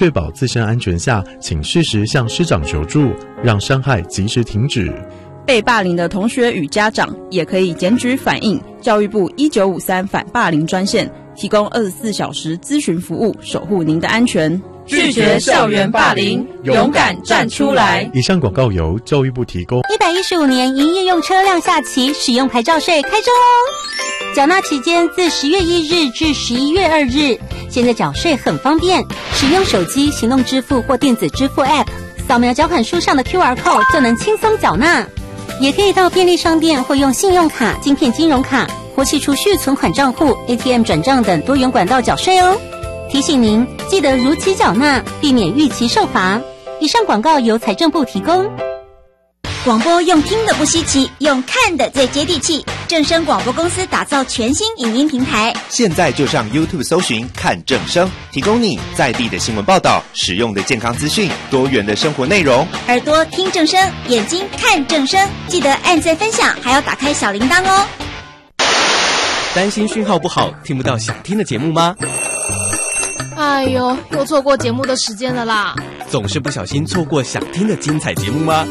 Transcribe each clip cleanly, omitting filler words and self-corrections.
确保自身安全下，请适时向师长求助，让伤害及时停止。 被霸凌的同学与家长也可以检举反映教育部1953反霸凌专线，提供24小时咨询服务，守护您的安全。 拒绝校园霸凌，勇敢站出来。 以上广告由教育部提供。 115年营业用车辆下期使用牌照税开征哦！缴纳期间自10月1日至11月2日。现在缴税很方便，使用手机行动支付或电子支付 App， 扫描缴款书上的 QR Code 就能轻松缴纳。也可以到便利商店或用信用卡、晶片金融卡或其储蓄存款账户、ATM 转账等多元管道缴税哦。提醒您，记得如期缴纳，避免逾期受罚。以上广告由财政部提供。 广播用听的不稀奇，用看的最接地气。正声广播公司打造全新影音平台， 现在就上 YouTube 搜寻看正声，提供你在地的新闻报道、实用的健康资讯、多元的生活内容。 耳朵听正声，眼睛看正声，记得按赞分享，还要打开小铃铛哦。 担心讯号不好，听不到想听的节目吗？ 哎呦，又错过节目的时间了啦！ 总是不小心错过想听的精彩节目吗？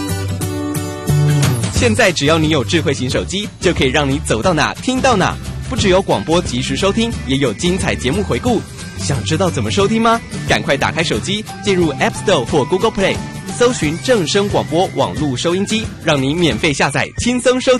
现在只要你有智慧型手机，就可以让你走到哪听到哪。不只有广播及时收听，也有精彩节目回顾。想知道怎么收听吗？赶快打开手机，进入 App Store 或 Google Play， 搜寻正声广播网络收音机，让你免费下载，轻松收听。